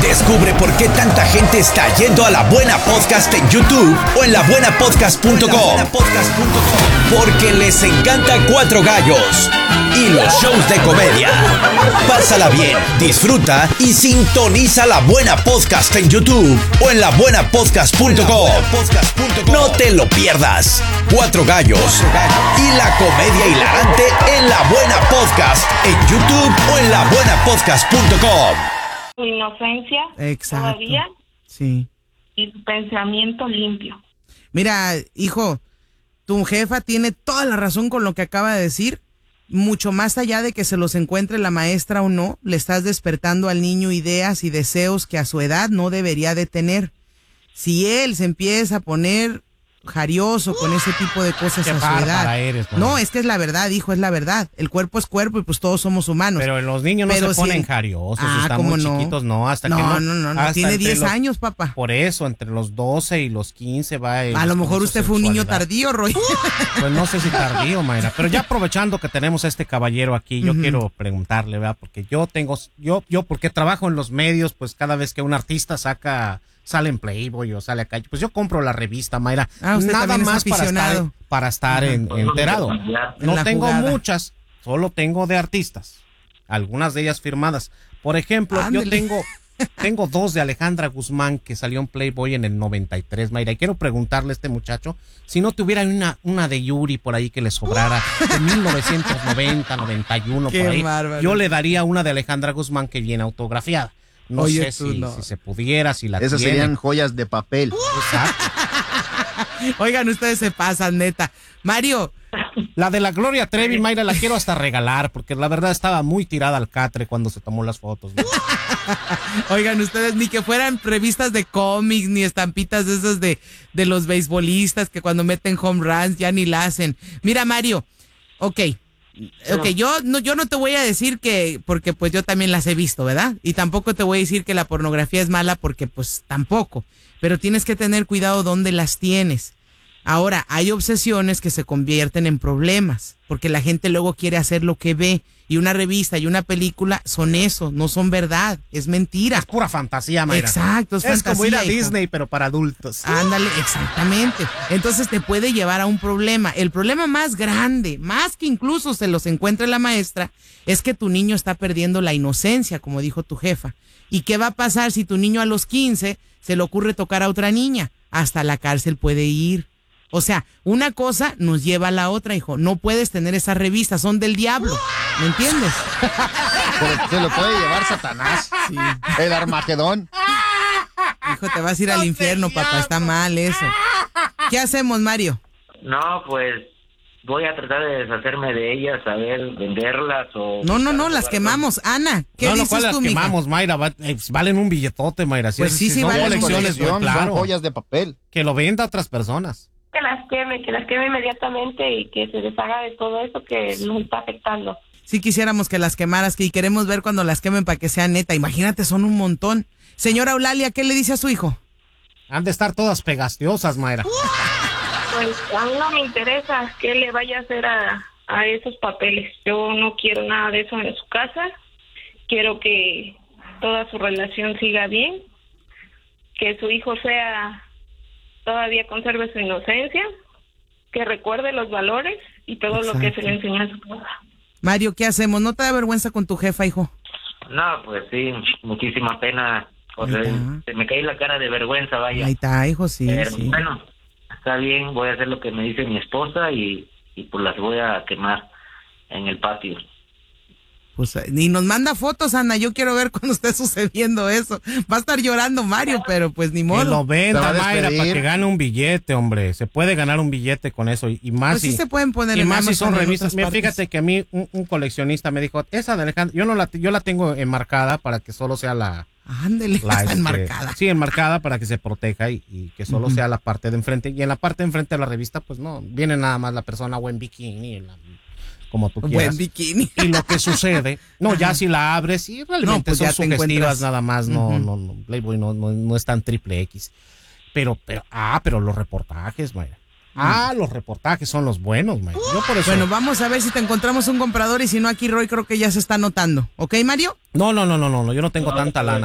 Descubre por qué tanta gente está yendo a La Buena Podcast en YouTube o en labuenapodcast.com. Porque les encanta Cuatro Gallos y los shows de comedia. Pásala bien, disfruta y sintoniza La Buena Podcast en YouTube o en labuenapodcast.com. No te lo pierdas. Cuatro Gallos y la comedia hilarante en La Buena Podcast en YouTube o en labuenapodcast.com. Su inocencia. Exacto. Todavía. Sí. Y su pensamiento limpio. Mira, hijo, tu jefa tiene toda la razón con lo que acaba de decir. Mucho más allá de que se los encuentre la maestra o no, le estás despertando al niño ideas y deseos que a su edad no debería de tener. Si él se empieza a poner jarioso con ese tipo de cosas a su edad. No, es que es la verdad, hijo, es la verdad. El cuerpo es cuerpo y pues todos somos humanos. Pero los niños no se ponen jariosos, están muy chiquitos, no, hasta que no. No, tiene 10 años, papá. Por eso, entre los 12 y los 15 va. A lo mejor usted fue un niño tardío, Roy. Pues no sé si tardío, Mayra, pero ya aprovechando que tenemos a este caballero aquí, yo quiero preguntarle, ¿verdad? Porque yo porque trabajo en los medios, pues cada vez que un artista sale en Playboy o sale acá, pues yo compro la revista, Mayra. Usted nada más para estar enterado. No tengo muchas, solo tengo de artistas, algunas de ellas firmadas. Por ejemplo, yo tengo dos de Alejandra Guzmán que salió en Playboy en el 93, Mayra, y quiero preguntarle a este muchacho si no tuviera una de Yuri por ahí que le sobrara de 1990, 91 por ahí. Bárbaro. Yo le daría una de Alejandra Guzmán que viene autografiada. No Oye, sé si se pudiera, si la Esas tiene. serían joyas de papel. Exacto. Oigan, ustedes se pasan, neta. Mario. La de la Gloria Trevi, Mayra, la quiero hasta regalar, porque la verdad estaba muy tirada al catre cuando se tomó las fotos, ¿no? Oigan, ustedes ni que fueran revistas de cómics, ni estampitas de esas de los beisbolistas que cuando meten home runs ya ni la hacen. Mira, Mario, ok, yo no te voy a decir que, porque pues yo también las he visto, ¿verdad? Y tampoco te voy a decir que la pornografía es mala, porque pues tampoco. Pero tienes que tener cuidado dónde las tienes. Ahora, hay obsesiones que se convierten en problemas, porque la gente luego quiere hacer lo que ve, y una revista y una película son eso, no son verdad, es mentira. Es pura fantasía, Mayra. Exacto, es fantasía. Es como ir a hijo. Disney, pero para adultos. Ándale, exactamente. Entonces te puede llevar a un problema. El problema más grande, más que incluso se los encuentre la maestra, es que tu niño está perdiendo la inocencia, como dijo tu jefa. ¿Y qué va a pasar si tu niño a los 15 se le ocurre tocar a otra niña? Hasta la cárcel puede ir. O sea, una cosa nos lleva a la otra, hijo. No puedes tener esas revistas, son del diablo. ¿Me entiendes? Se lo puede llevar Satanás. Sí. El Armagedón. Hijo, te vas a ir al infierno, papá. Está mal eso. ¿Qué hacemos, Mario? No, pues voy a tratar de deshacerme de ellas, a ver, venderlas o... No, las quemamos. Ana, ¿qué dices ¿cuál tú, las mija? quemamos, Mayra? Valen un billetote, Mayra. Pues sí, son valen un colecciones, Son claro. joyas de papel. Que lo venda a otras personas. Que las queme inmediatamente y que se deshaga de todo eso que nos está afectando. Sí quisiéramos que las quemaras, y queremos ver cuando las quemen para que sea neta. Imagínate, son un montón. Señora Eulalia, ¿qué le dice a su hijo? Han de estar todas pegastiosas, Mayra. Pues a mí no me interesa que le vaya a hacer a esos papeles. Yo no quiero nada de eso en su casa. Quiero que toda su relación siga bien, que su hijo todavía conserve su inocencia, que recuerde los valores y todo lo que se le enseñó en su casa. Mario, ¿qué hacemos? ¿No te da vergüenza con tu jefa, hijo? No, pues sí, muchísima pena. O sea, se me cae la cara de vergüenza, vaya. Ahí está, hijo, sí. Pero sí. bueno, está bien, voy a hacer lo que me dice mi esposa y pues las voy a quemar en el patio. Pues ni nos manda fotos, Ana. Yo quiero ver cuando esté sucediendo eso. Va a estar llorando Mario, pero pues ni modo. Que lo venda, Se va a Mayra, despedir. para que gane un billete, hombre. Se puede ganar un billete con eso y más Pues sí se pueden poner y en más si Amazon, son en revistas. otras Mira, partes. fíjate que a mí un coleccionista me dijo, esa de Alejandro, yo la tengo enmarcada para que solo sea la Ándele, está enmarcada. Sí, enmarcada para que se proteja y que solo sea la parte de enfrente. Y en la parte de enfrente de la revista, pues no, viene nada más la persona o en bikini, como tú quieras. Buen bikini. Y lo que sucede, ya si la abres y realmente pues ya son te sugestivas encuentras. nada más, no, Playboy no es tan triple X. Pero los reportajes, Mayra. Los reportajes son los buenos, Mayra. Yo por eso... Bueno, vamos a ver si te encontramos un comprador y si no aquí Roy creo que ya se está anotando. ¿Ok, Mario? No, yo no tengo tanta lana.